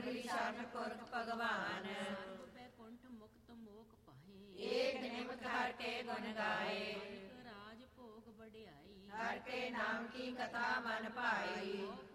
ਅੰਮ੍ਰਿਤ ਸ਼ਰਨ ਪੁਰਖ ਭਗਵਾਨ। ਸਰਬ ਬੈਕੁੰਠ ਮੁਕਤ ਮੋਖ ਪਾਹੇ। ਏਕ ਨਿਮਤ ਹਰ ਕੇ ਗੁਣ ਗਾਏ। ਰਾਜ ਭੋਗ ਵਡਿਆਈ। ਹਰ ਕੇ ਨਾਮ ਕੀ ਕਥਾ ਮਨ ਭਾਈ।